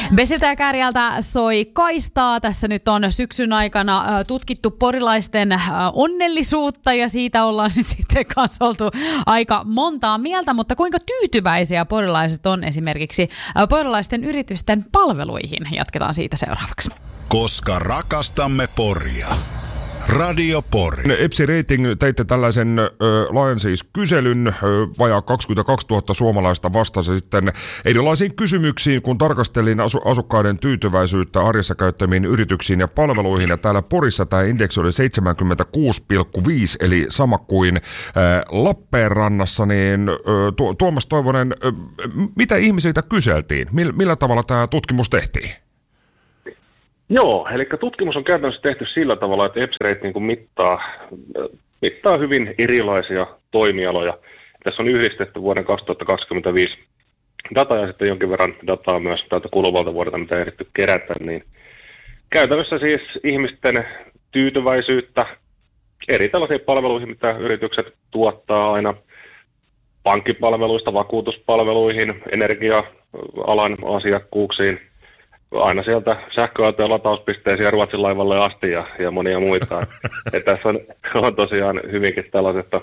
Vesiltä ja Kääriältä soi kaistaa. Tässä nyt on syksyn aikana tutkittu porilaisten onnellisuutta ja siitä ollaan nyt sitten kanssa oltu aika montaa mieltä, mutta kuinka tyytyväisiä porilaiset on esimerkiksi porilaisten yritysten palveluihin? Jatketaan siitä seuraavaksi. Koska rakastamme Poria. Radio Pori. EPSI Rating teitte tällaisen laajan siis kyselyn, vajaa 22 000 suomalaista vastasi sitten erilaisiin kysymyksiin, kun tarkastelin asukkaiden tyytyväisyyttä arjessa käyttämiin yrityksiin ja palveluihin. Ja täällä Porissa tämä indeksi oli 76,5, eli sama kuin Lappeenrannassa. Niin, Tuomas Toivonen, mitä ihmisiltä kyseltiin? Millä tavalla tämä tutkimus tehtiin? Joo, eli tutkimus on käytännössä tehty sillä tavalla, että EPSI Rating mittaa hyvin erilaisia toimialoja. Tässä on yhdistetty vuoden 2025 dataa ja sitten jonkin verran dataa myös tältä kuluvalta vuodelta, mitä ei ehditty kerätä. Niin käytännössä siis ihmisten tyytyväisyyttä eri tällaisiin palveluihin, mitä yritykset tuottaa aina pankkipalveluista, vakuutuspalveluihin, energia-alan asiakkuuksiin, aina sieltä sähköautojen latauspisteisiin ja Ruotsin laivalle asti ja monia muita. Tässä on tosiaan hyvinkin tällaisesta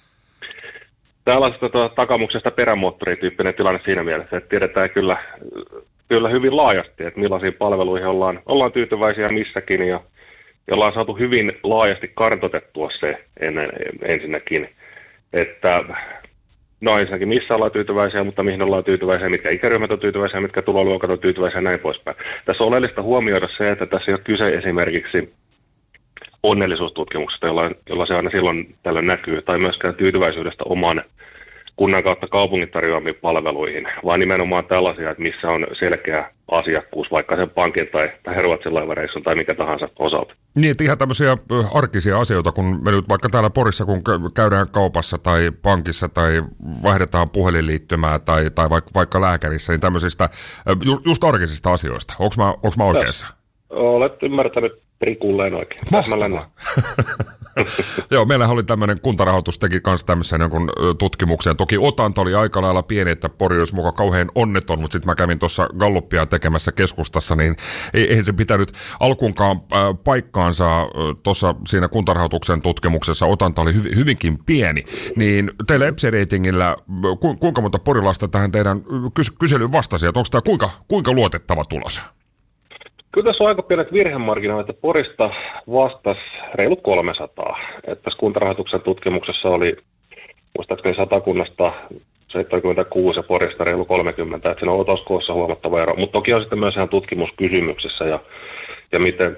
takamuksesta perämoottorityyppinen tilanne siinä mielessä, että tiedetään kyllä hyvin laajasti, että millaisiin palveluihin ollaan tyytyväisiä missäkin ja ollaan saatu hyvin laajasti kartoitettua se ensinnäkin, että no ensinnäkin missä ollaan tyytyväisiä, mutta mihin ollaan tyytyväisiä, mitkä ikäryhmät on tyytyväisiä, mitkä tuloluokat on tyytyväisiä ja näin poispäin. Tässä on oleellista huomioida se, että tässä ei ole kyse esimerkiksi onnellisuustutkimuksesta, jolla se aina silloin tällöin näkyy, tai myöskään tyytyväisyydestä oman kunnan kautta kaupungin tarjoamiin palveluihin, vaan nimenomaan tällaisia, että missä on selkeä asiakkuus, vaikka sen pankin tai Ruotsin laivareissun tai mikä tahansa osalta. Niin, että ihan tämmöisiä arkisia asioita, kun me nyt vaikka täällä Porissa, kun käydään kaupassa tai pankissa tai vaihdetaan puhelinliittymää tai vaikka lääkärissä, niin tämmöisistä just arkisista asioista. Onko mä oikeassa? Olet ymmärtänyt prikulleen oikein. Mahtavaa. Joo, meillähän oli tämmöinen Kuntarahoitus teki myös tämmöisen jonkun tutkimuksen. Toki otanta oli aika lailla pieni, että Pori olisi mukaan kauhean onneton, mutta sitten mä kävin tuossa Gallupia tekemässä keskustassa, niin ei se pitänyt alkuunkaan paikkaansa tuossa siinä Kuntarahoituksen tutkimuksessa. Otanta oli hyvinkin pieni. Niin teillä EPSI Ratingillä, kuinka monta porilaista tähän teidän kyselyyn vastasi? Onko tämä kuinka luotettava tulos? Kyllä tässä on aika pienet virhemarginaalit, että Porista vastasi reilut 300. Että tässä Kuntarahoituksen tutkimuksessa oli muistaakseni Satakunnasta 76 ja Porista reilu 30, että siinä on otoskoossa huomattava ero. Mutta toki on sitten myös ihan tutkimuskysymyksissä ja miten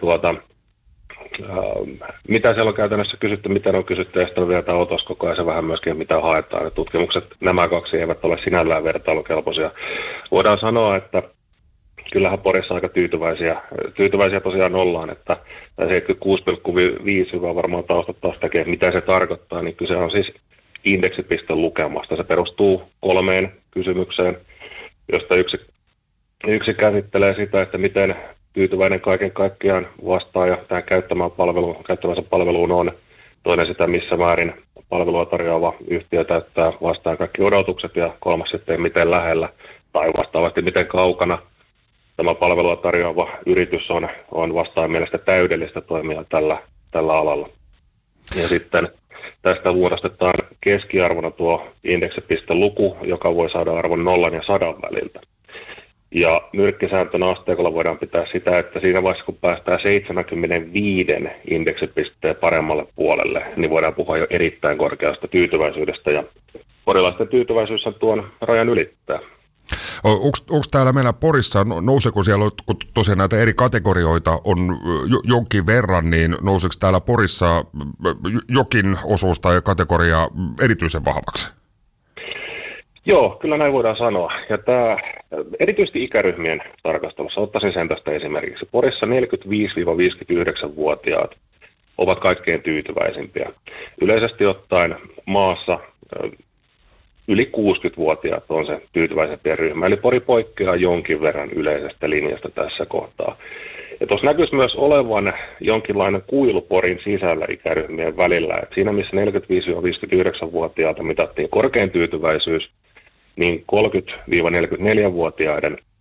mitä siellä on käytännössä kysytty, miten on kysytty, ja sitten on vielä tämä otoskoko ja se vähän myöskin mitä haetaan. Ja tutkimukset, nämä kaksi eivät ole sinällään vertailukelpoisia. Voidaan sanoa, että kyllähän Porissa aika tyytyväisiä tosiaan ollaan, että 76,5 hyvä varmaan taustat taas tekee, mitä se tarkoittaa, niin kyse on siis indeksipiston lukemasta. Se perustuu 3 kysymykseen, josta yksi käsittelee sitä, että miten tyytyväinen kaiken kaikkiaan vastaaja tähän käyttämänsä palveluun on. Toinen sitä, missä määrin palvelua tarjoava yhtiö täyttää vastaan kaikki odotukset ja 3 sitten, miten lähellä tai vastaavasti miten kaukana tämä palvelua tarjoava yritys on vastaan mielestä täydellistä toimia tällä alalla. Ja sitten tästä muodostetaan keskiarvona tuo indeksipisteluku, joka voi saada arvon 0 ja 100 väliltä. Ja nyrkkisääntönä asteikolla voidaan pitää sitä, että siinä vaiheessa kun päästään 75 indeksipisteen paremmalle puolelle, niin voidaan puhua jo erittäin korkeasta tyytyväisyydestä. Ja porilaisten tyytyväisyys tuon rajan ylittää. Onko täällä meillä Porissa, nouseeko siellä, kun tosiaan näitä eri kategorioita on jonkin verran, niin nouseeko täällä Porissa jokin osuus tai kategoria erityisen vahvaksi? Joo, kyllä näin voidaan sanoa. Ja tämä erityisesti ikäryhmien tarkastelussa, ottaisin sen tästä esimerkiksi. Porissa 45-59-vuotiaat ovat kaikkein tyytyväisimpiä. Yleisesti ottaen maassa yli 60-vuotiaat on se tyytyväisempiä ryhmä, eli Pori poikkeaa jonkin verran yleisestä linjasta tässä kohtaa. Ja tuossa näkyisi myös olevan jonkinlainen kuilu Porin sisällä ikäryhmien välillä, että siinä missä 45-59-vuotiailta mitattiin korkein tyytyväisyys, niin 30-44-vuotiaiden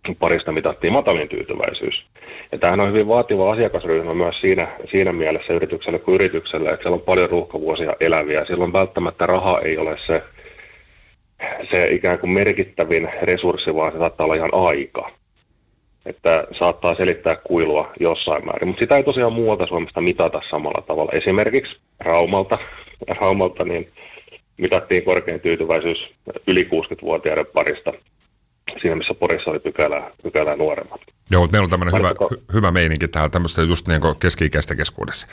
Porista mitattiin matalin tyytyväisyys. Ja tämähän on hyvin vaativa asiakasryhmä myös siinä mielessä yritykselle kuin yritykselle, että siellä on paljon ruuhkavuosia eläviä. Silloin välttämättä raha ei ole se ikään kuin merkittävin resurssi, vaan se saattaa olla ihan aika. Että saattaa selittää kuilua jossain määrin, mutta sitä ei tosiaan muualta Suomesta mitata samalla tavalla. Esimerkiksi Raumalta niin mitattiin korkein tyytyväisyys yli 60-vuotiaiden parista, siinä missä Porissa oli pykälää nuoremmat. Joo, mutta meillä on tämmöinen hyvä meininki täällä tämmöistä just niin kuin keski-ikäistä keskuudessa.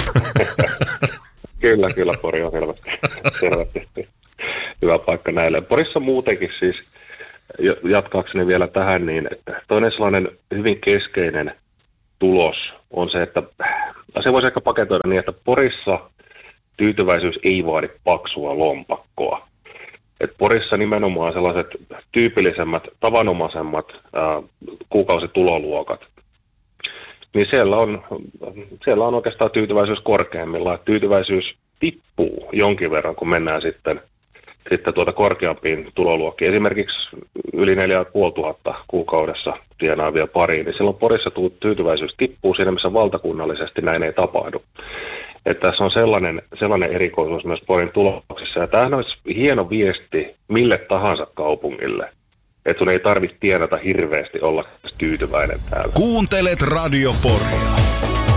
Kyllä, Pori on selvästi hyvä paikka näille. Porissa muutenkin siis, jatkaakseni vielä tähän, niin että toinen sellainen hyvin keskeinen tulos on se, että se voisi ehkä paketoida niin, että Porissa tyytyväisyys ei vaadi paksua lompakkoa. Et Porissa nimenomaan sellaiset tyypillisemmät, tavanomaisemmat kuukausituloluokat, niin siellä on oikeastaan tyytyväisyys korkeammilla. Tyytyväisyys tippuu jonkin verran, kun mennään sitten korkeampiin tuloluokkiin. Esimerkiksi yli 4,500 kuukaudessa tienaavia pariin, niin silloin Porissa tyytyväisyys tippuu siinä, missä valtakunnallisesti näin ei tapahdu. Että tässä on sellainen erikoisuus myös Porin tuloksissa. Ja tämähän olisi hieno viesti mille tahansa kaupungille, että sun ei tarvitse tienata hirveästi olla tyytyväinen täällä. Kuuntelet Radio Poria.